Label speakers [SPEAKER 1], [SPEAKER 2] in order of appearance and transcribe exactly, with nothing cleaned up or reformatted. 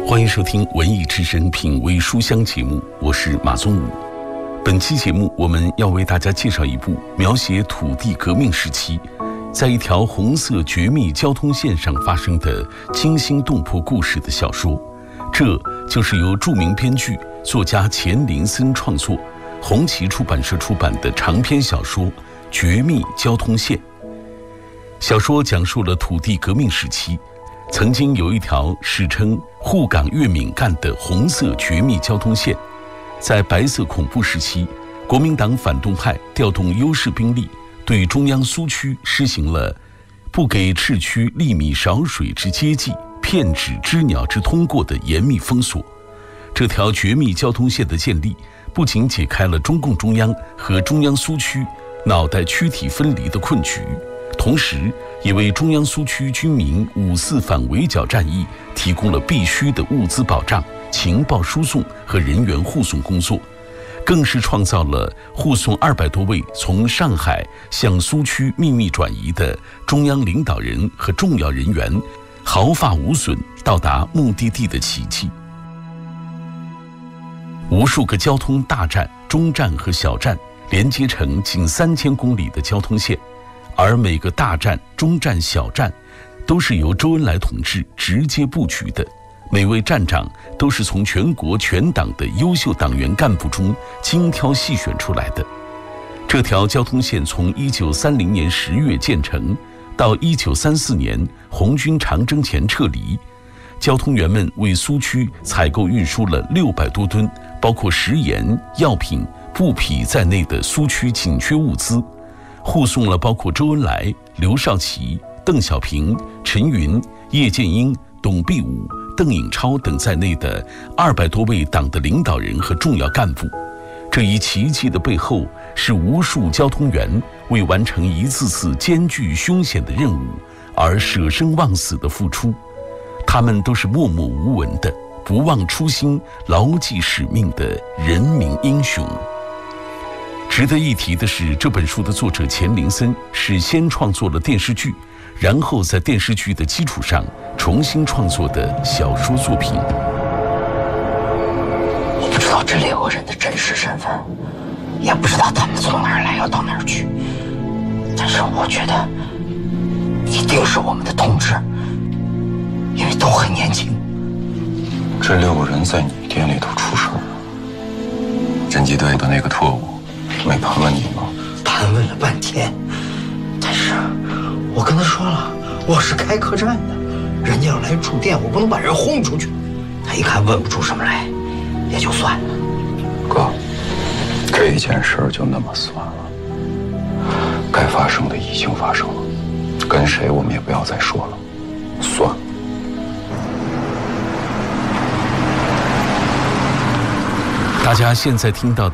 [SPEAKER 1] 欢迎收听文艺之声品味书香节目，我是马宗武。本期节目我们要为大家介绍一部描写土地革命时期在一条红色绝密交通线上发生的惊心动魄故事的小说，这就是由著名编剧作家钱林森创作，红旗出版社出版的长篇小说《绝密交通线》。小说讲述了土地革命时期曾经有一条史称沪港粤闽干的红色绝密交通线，在白色恐怖时期，国民党反动派调动优势兵力，对中央苏区施行了不给赤区粒米少水之接济，骗指知鸟之通过的严密封锁。这条绝密交通线的建立，不仅解开了中共中央和中央苏区脑袋躯体分离的困局，同时也为中央苏区军民五四反围剿战役提供了必须的物资保障、情报输送和人员护送工作，更是创造了护送二百多位从上海向苏区秘密转移的中央领导人和重要人员毫发无损到达目的地的奇迹。无数个交通大站、中站和小站连接成近三千公里的交通线，而每个大站、中站、小站都是由周恩来同志直接布局的，每位站长都是从全国全党的优秀党员干部中精挑细选出来的。这条交通线从一九三零年十月建成，到一九三四年红军长征前撤离，交通员们为苏区采购运输了六百多吨包括食盐、药品、布匹在内的苏区紧缺物资，护送了包括周恩来、刘少奇、邓小平、陈云、叶剑英、董必武、邓颖超等在内的二百多位党的领导人和重要干部。这一奇迹的背后，是无数交通员为完成一次次艰巨凶险的任务而舍生忘死的付出。他们都是默默无闻的、不忘初心、牢记使命的人民英雄。值得一提的是，这本书的作者钱林森是先创作了电视剧，然后在电视剧的基础上重新创作的小说作品。
[SPEAKER 2] 我不知道这六个人的真实身份，也不知道他们从哪儿来要到哪儿去，但是我觉得一定是我们的同志，因为都很年轻。
[SPEAKER 3] 这六个人在你店里头出事了，侦缉队的那个特务没盘问你吗？
[SPEAKER 2] 盘问了半天，但是我跟他说了，我是开客栈的，人家要来住店，我不能把人轰出去。他一看问不出什么来，也就算了。
[SPEAKER 3] 哥，这件事就那么算了，该发生的已经发生了，跟谁我们也不要再说了，算了。
[SPEAKER 1] 大家现在听到